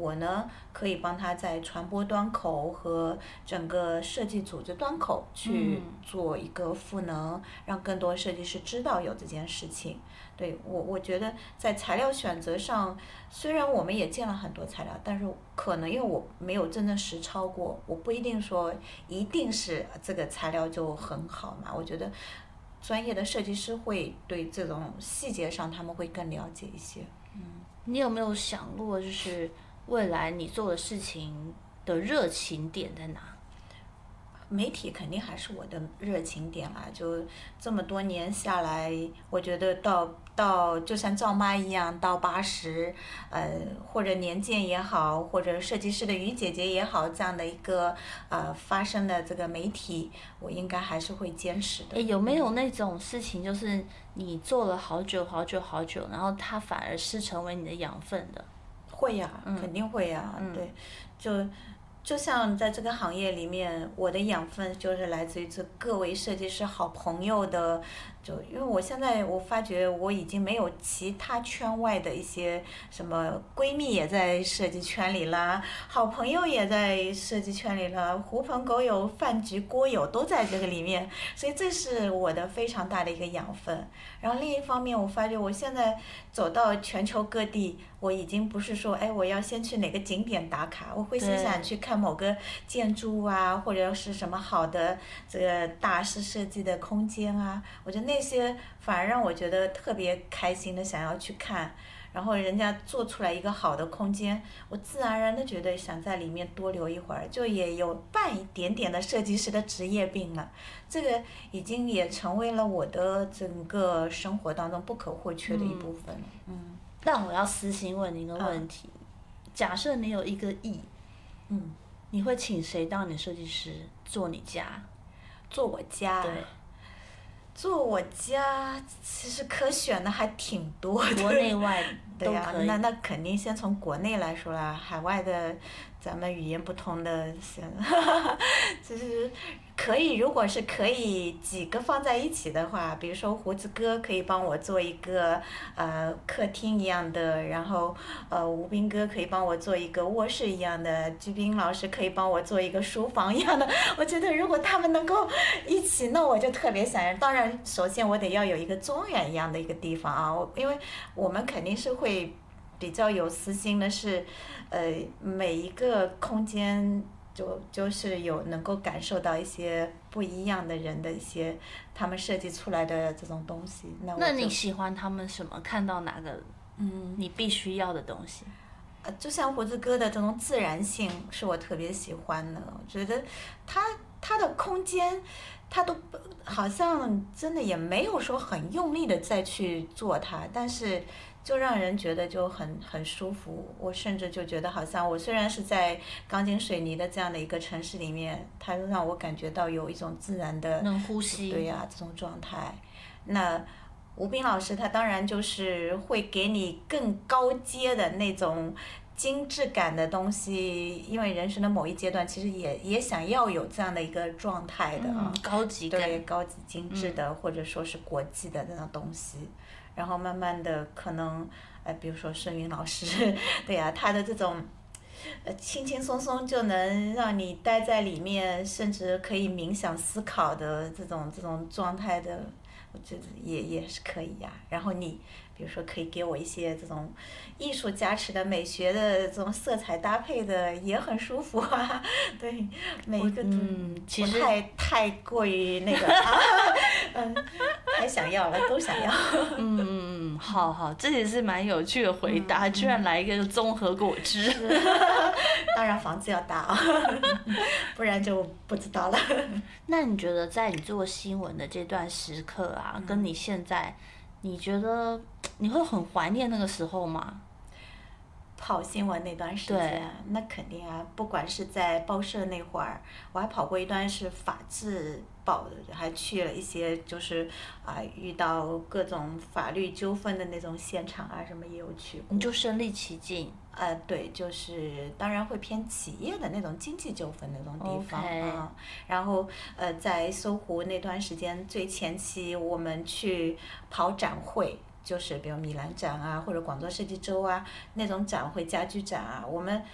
我呢可以帮他在传播端口和整个设计组织端口去做一个赋能，让更多设计师知道有这件事情。对，我觉得在材料选择上，虽然我们也见了很多材料，但是可能因为我没有真正实操过，我不一定说一定是这个材料就很好嘛。我觉得专业的设计师会对这种细节上他们会更了解一些。 你有没有想过，就是未来你做的事情的热情点在哪？ 媒体肯定还是我的热情点啦，就这么多年下来，我觉得到就像赵妈一样，到80，或者年鉴也好，或者设计师的于姐姐也好，这样的一个发生的这个媒体，我应该还是会坚持的。 有没有那种事情，就是你做了好久好久好久，然后它反而是成为你的养分的？ 会呀，肯定会呀，对，就像在这个行业里面，我的养分就是来自于这各位设计师好朋友的，因为我现在我发觉我已经没有其他圈外的一些什么闺蜜也在设计圈里啦，好朋友也在设计圈里了，狐朋狗友、饭局锅友都在这个里面，所以这是我的非常大的一个养分。然后另一方面，我发觉我现在走到全球各地，我已经不是说我要先去哪个景点打卡，我会先想去看某个建筑啊，或者是什么好的这个大师设计的空间啊，我觉得那些反而让我觉得特别开心的想要去看。然后人家做出来一个好的空间，我自然而然的觉得想在里面多留一会儿，就也有半一点点的设计师的职业病了。这个已经也成为了我的整个生活当中不可或缺的一部分了。 但我要私心问你一个问题，假设你有1个亿，你会请谁当你的设计师做你家？ 做我家？ 对。 做我家其实可选的还挺多的， 国内外都可以。 那肯定先从国内来说啦，海外的咱们语言不通的，就是可以，如果是可以几个放在一起的话，比如说胡子哥可以帮我做一个客厅一样的，然后吴斌哥可以帮我做一个卧室一样的，居斌老师可以帮我做一个书房一样的。我觉得如果他们能够一起，那我就特别想要。当然，首先我得要有一个庄园一样的一个地方啊，因为我们肯定是会比较有私心的是，每一个空间。就是有能够感受到一些不一样的人的一些他们设计出来的这种东西。 那你喜欢他们什么？看到哪个你必须要的东西？ 就像胡子哥的这种自然性是我特别喜欢的。我觉得他的空间，他都好像真的也没有说很用力的再去做它，但是就让人觉得就很舒服。我甚至就觉得好像我虽然是在钢筋水泥的这样的一个城市里面，它让我感觉到有一种自然的能呼吸， 对呀，这种状态。那吴斌老师他当然就是会给你更高阶的那种精致感的东西，因为人生的某一阶段其实也想要有这样的一个状态的高级感， 对，高级精致的，或者说是国际的那种东西。然后慢慢的可能比如说孙云老师对呀，他的这种轻轻松松就能让你待在里面，甚至可以冥想思考的这种状态的，我觉得也是可以呀。然后你比如说可以给我一些这种艺术加持的美学的这种色彩搭配的，也很舒服啊。对，每一个都不太过于那个太想要了，都想要。 好，这也是蛮有趣的回答，居然来一个综合果汁。 当然房子要大啊，不然就不知道了。 那你觉得在你做新闻的这段时刻啊，跟你现在，你觉得你会很怀念那个时候吗？ 跑新闻那段时间，那肯定啊，不管是在报社那会儿，我还跑过一段是法制报的，还去了一些就是遇到各种法律纠纷的那种现场啊，什么也有去过。 你就身临其境。 对，就是当然会偏企业的那种经济纠纷那种地方啊。然后在搜狐那段时间最前期，我们去跑展会。就是比如米兰展啊，或者广州设计周啊，那种展会、家居展啊，我们